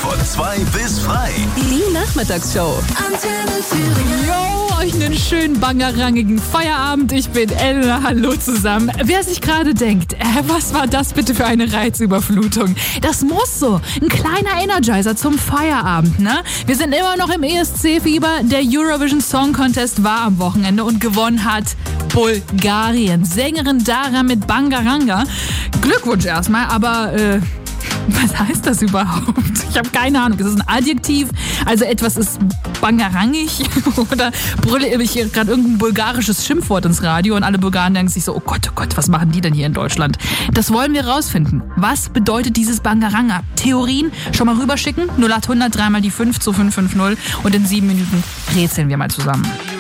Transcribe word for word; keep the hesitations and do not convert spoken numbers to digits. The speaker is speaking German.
Von zwei bis frei. Die Nachmittagsshow. Antenne Thüringen. Yo, euch einen schönen bangerangigen Feierabend. Ich bin Elena. Hallo zusammen. Wer sich gerade denkt, äh, was war das bitte für eine Reizüberflutung? Das muss so. Ein kleiner Energizer zum Feierabend, ne? Wir sind immer noch im E S C-Fieber. Der Eurovision Song Contest war am Wochenende und gewonnen hat Bulgarien. Sängerin Dara mit Bangaranga. Glückwunsch erstmal, aber äh, was heißt das überhaupt? Ich habe keine Ahnung. Ist es ein Adjektiv? Also etwas ist bangarangig? Oder brülle ich gerade irgendein bulgarisches Schimpfwort ins Radio und alle Bulgaren denken sich so, oh Gott, oh Gott, was machen die denn hier in Deutschland? Das wollen wir rausfinden. Was bedeutet dieses Bangaranga? Theorien schon mal rüberschicken? null acht hundert, dreimal die fünf zu fünf fünf null und in sieben Minuten rätseln wir mal zusammen.